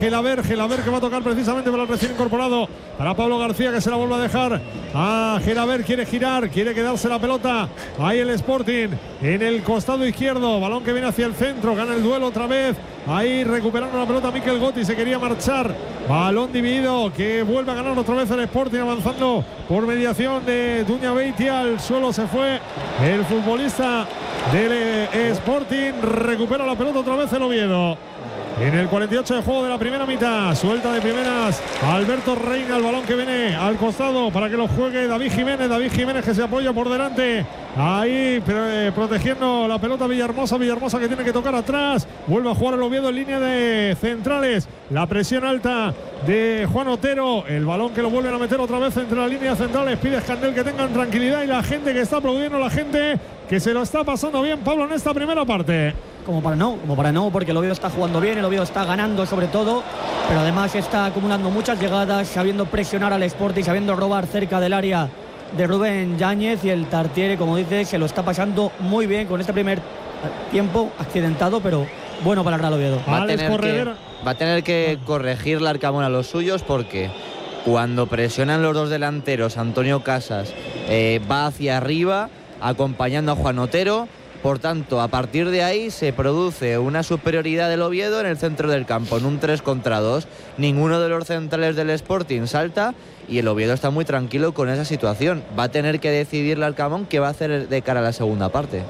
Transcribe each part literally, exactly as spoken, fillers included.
Gelaber, Gelaber que va a tocar precisamente para el recién incorporado, para Pablo García, que se la vuelve a dejar a Gelaber, quiere girar, quiere quedarse la pelota, ahí el Sporting, en el costado izquierdo, balón que viene hacia el centro, gana el duelo otra vez, ahí recuperando la pelota Mikel Gotti, se quería marchar, balón dividido, que vuelve a ganar otra vez el Sporting, avanzando por mediación de Duña Beitia, al suelo se fue el futbolista del Sporting, recupera la pelota otra vez el Oviedo. En el cuarenta y ocho de juego de la primera mitad, suelta de primeras Alberto Reina, el balón que viene al costado para que lo juegue David Jiménez, David Jiménez que se apoya por delante, ahí eh, protegiendo la pelota Villahermosa, Villahermosa que tiene que tocar atrás, vuelve a jugar el Oviedo en línea de centrales, la presión alta de Juan Otero, el balón que lo vuelven a meter otra vez entre las líneas centrales, pide Escandel que tengan tranquilidad y la gente que está aplaudiendo, la gente que se lo está pasando bien, Pablo, en esta primera parte. Como para no, como para no, porque el Oviedo está jugando bien, el Oviedo está ganando sobre todo, pero además está acumulando muchas llegadas, sabiendo presionar al Sporting, sabiendo robar cerca del área de Rubén Yáñez, y el Tartiere, como dices, se lo está pasando muy bien con este primer tiempo accidentado, pero bueno para el Real Oviedo. Va a tener que, va a tener que corregir la Arcamón a los suyos, porque cuando presionan los dos delanteros, Antonio Casas eh, va hacia arriba acompañando a Juan Otero. Por tanto, a partir de ahí se produce una superioridad del Oviedo en el centro del campo, en un tres contra dos. Ninguno de los centrales del Sporting salta y el Oviedo está muy tranquilo con esa situación. Va a tener que decidir el Alcamón qué va a hacer de cara a la segunda parte.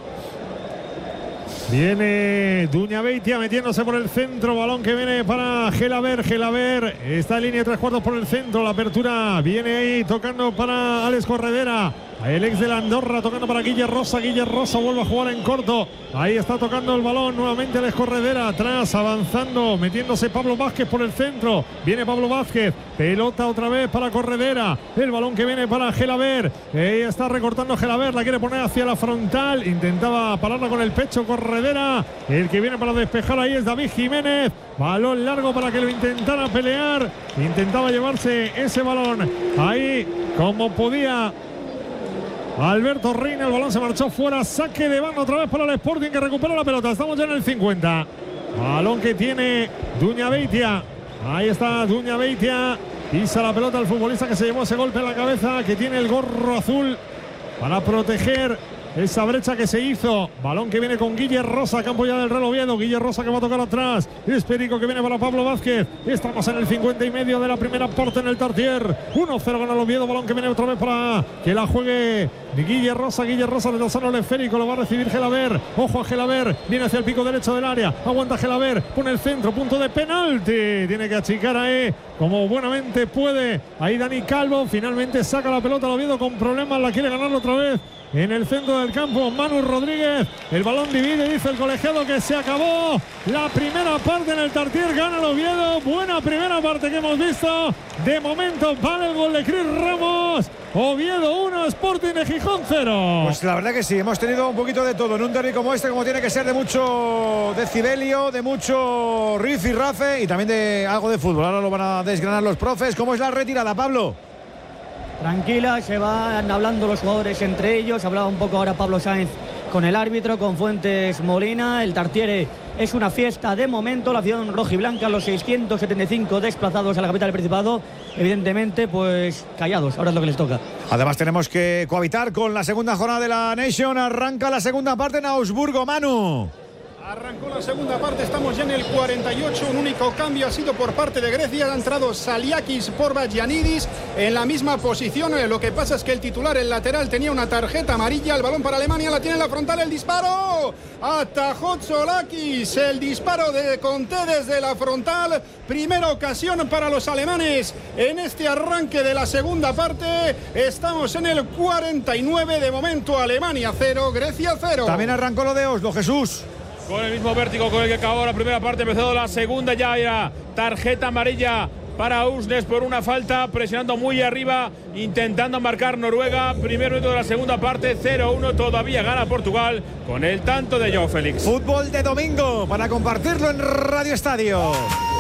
Viene Duña Beitia metiéndose por el centro, balón que viene para Gelaber, Gelaber está en línea de tres cuartos por el centro, la apertura viene ahí tocando para Alex Corredera, el ex de la Andorra tocando para Guille Rosa, Guille Rosa vuelve a jugar en corto, ahí está tocando el balón nuevamente Alex Corredera, atrás avanzando, metiéndose Pablo Vázquez por el centro, viene Pablo Vázquez, pelota otra vez para Corredera, el balón que viene para Gelaber, ahí está recortando Gelaber, la quiere poner hacia la frontal, intentaba pararla con el pecho Corredera. El que viene para despejar ahí es David Jiménez, balón largo para que lo intentara pelear, intentaba llevarse ese balón ahí como podía Alberto Reina, el balón se marchó fuera, saque de banda otra vez para el Sporting que recupera la pelota, estamos ya en el cincuenta, balón que tiene Duña Beitia, ahí está Duña Beitia, pisa la pelota el futbolista que se llevó ese golpe en la cabeza, que tiene el gorro azul para proteger esa brecha que se hizo, balón que viene con Guille Rosa, campo ya del Real Oviedo, Guille Rosa que va a tocar atrás, es Perico que viene para Pablo Vázquez, estamos en el cincuenta y medio de la primera parte en el Tartier, uno cero gana el Oviedo, balón que viene otra vez para que la juegue Guille Rosa, Guille Rosa de Lozano al esférico, lo va a recibir Gelaber, ojo a Gelaber, viene hacia el pico derecho del área, aguanta Gelaber, pone el centro, punto de penalti, tiene que achicar ahí como buenamente puede, ahí Dani Calvo, finalmente saca la pelota al Oviedo con problemas, la quiere ganar otra vez en el centro del campo, Manu Rodríguez, el balón divide, dice el colegiado que se acabó la primera parte en el Tartier, gana el Oviedo, buena primera parte que hemos visto, de momento vale el gol de Cris Ramos, Oviedo uno, Sporting de Gijón cero. Pues la verdad que sí, hemos tenido un poquito de todo en un derbi como este, como tiene que ser, de mucho decibelio, de mucho riff y rafe y también de algo de fútbol. Ahora lo van a desgranar los profes. ¿Cómo es la retirada, Pablo? Tranquila, se van hablando los jugadores entre ellos, hablaba un poco ahora Pablo Sáenz con el árbitro, con Fuentes Molina, el Tartiere es una fiesta de momento, la afición rojiblanca, los seiscientos setenta y cinco desplazados a la capital del Principado, evidentemente pues callados, ahora es lo que les toca. Además tenemos que cohabitar con la segunda jornada de la Nation, arranca la segunda parte en Augsburgo, Manu. Arrancó la segunda parte, estamos ya en el cuarenta y ocho, un único cambio ha sido por parte de Grecia, ha entrado Saliakis por Bagianidis en la misma posición, lo que pasa es que el titular, el lateral, tenía una tarjeta amarilla, el balón para Alemania, la tiene en la frontal, el disparo, atajó Tsolakis, el disparo de Conté desde la frontal, primera ocasión para los alemanes en este arranque de la segunda parte, estamos en el cuarenta y nueve, de momento Alemania cero, Grecia cero. También arrancó lo de Oslo, Jesús. Con el mismo vértigo con el que acabó la primera parte, empezó la segunda, ya era tarjeta amarilla para Usnes por una falta, presionando muy arriba, intentando marcar Noruega. Primer minuto de la segunda parte, cero uno, todavía gana Portugal con el tanto de João Félix. Fútbol de domingo para compartirlo en Radio Estadio.